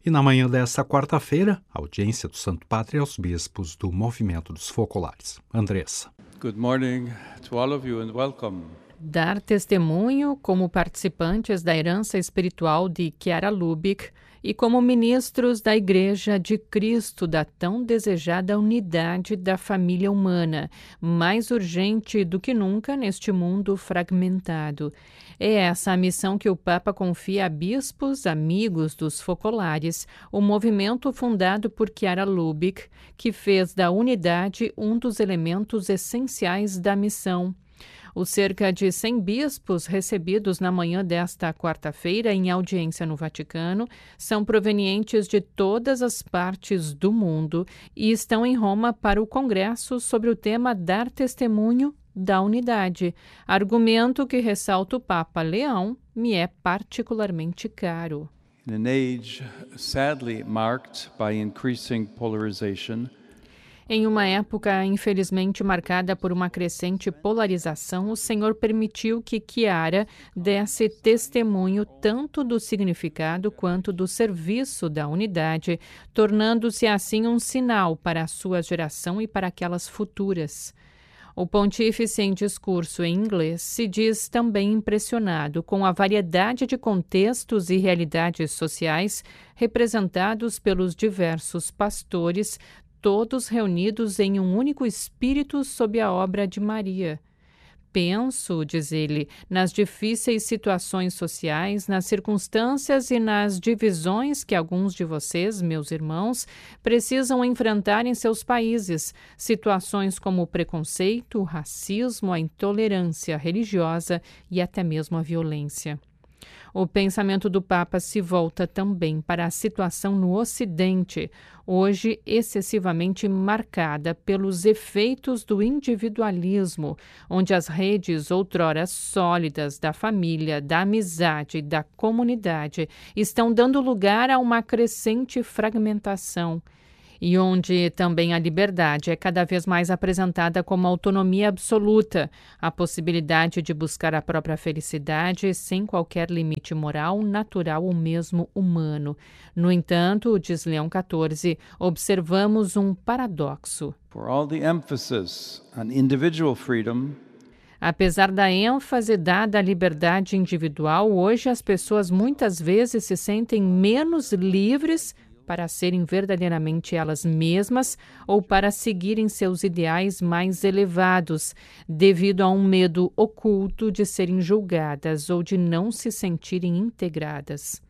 E na manhã desta quarta-feira, a audiência do Santo Padre aos bispos do Movimento dos Focolares. Andressa. Good morning to all of you and welcome. Dar testemunho como participantes da herança espiritual de Chiara Lubich e como ministros da Igreja de Cristo da tão desejada unidade da família humana, mais urgente do que nunca neste mundo fragmentado. É essa a missão que o Papa confia a bispos, amigos dos focolares, o movimento fundado por Chiara Lubich, que fez da unidade um dos elementos essenciais da missão. Os cerca de 100 bispos recebidos na manhã desta quarta-feira em audiência no Vaticano são provenientes de todas as partes do mundo e estão em Roma para o Congresso sobre o tema Dar Testemunho da Unidade, argumento que, ressalta o Papa Leão, me é particularmente caro. In an age sadly marked by increasing polarization, em uma época, infelizmente, marcada por uma crescente polarização, o Senhor permitiu que Chiara desse testemunho tanto do significado quanto do serviço da unidade, tornando-se assim um sinal para a sua geração e para aquelas futuras. O pontífice, em discurso em inglês, se diz também impressionado com a variedade de contextos e realidades sociais representados pelos diversos pastores, todos reunidos em um único espírito sob a obra de Maria. Penso, diz ele, nas difíceis situações sociais, nas circunstâncias e nas divisões que alguns de vocês, meus irmãos, precisam enfrentar em seus países, situações como o preconceito, o racismo, a intolerância religiosa e até mesmo a violência. O pensamento do Papa se volta também para a situação no Ocidente, hoje excessivamente marcada pelos efeitos do individualismo, onde as redes outrora sólidas da família, da amizade e da comunidade estão dando lugar a uma crescente fragmentação. E onde também a liberdade é cada vez mais apresentada como autonomia absoluta, a possibilidade de buscar a própria felicidade sem qualquer limite moral, natural ou mesmo humano. No entanto, diz Leão XIV, observamos um paradoxo. For all the emphasis on individual freedom, apesar da ênfase dada à liberdade individual, hoje as pessoas muitas vezes se sentem menos livres para serem verdadeiramente elas mesmas ou para seguirem seus ideais mais elevados, devido a um medo oculto de serem julgadas ou de não se sentirem integradas.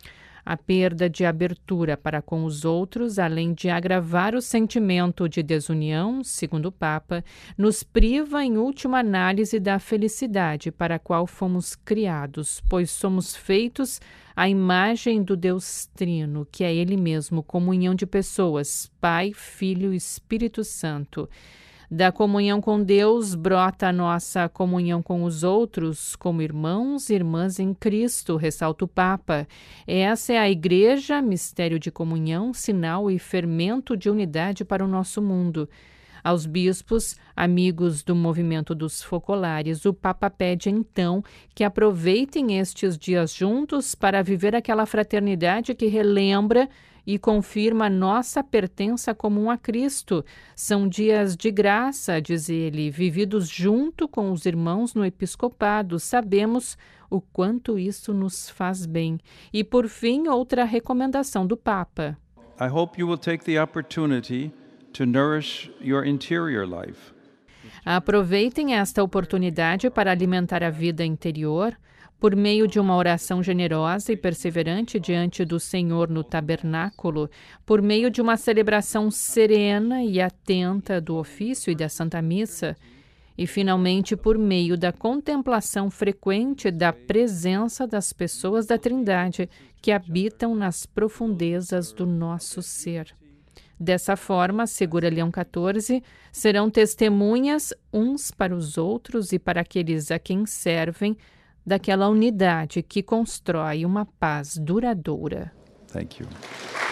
A perda de abertura para com os outros, além de agravar o sentimento de desunião, segundo o Papa, nos priva, em última análise, da felicidade para a qual fomos criados, pois somos feitos à imagem do Deus Trino, que é Ele mesmo, comunhão de pessoas, Pai, Filho e Espírito Santo. Da comunhão com Deus brota a nossa comunhão com os outros, como irmãos e irmãs em Cristo, ressalta o Papa. Essa é a Igreja, mistério de comunhão, sinal e fermento de unidade para o nosso mundo. Aos bispos, amigos do movimento dos focolares, o Papa pede então que aproveitem estes dias juntos para viver aquela fraternidade que relembra e confirma nossa pertença comum a Cristo. São dias de graça, diz ele, vividos junto com os irmãos no episcopado. Sabemos o quanto isso nos faz bem. E, por fim, outra recomendação do Papa. I hope you will take the opportunity to nourish your interior life. Aproveitem esta oportunidade para alimentar a vida interior, por meio de uma oração generosa e perseverante diante do Senhor no tabernáculo, por meio de uma celebração serena e atenta do ofício e da Santa Missa, e, finalmente, por meio da contemplação frequente da presença das pessoas da Trindade que habitam nas profundezas do nosso ser. Dessa forma, assegura Leão XIV, serão testemunhas uns para os outros e para aqueles a quem servem, daquela unidade que constrói uma paz duradoura. Thank you.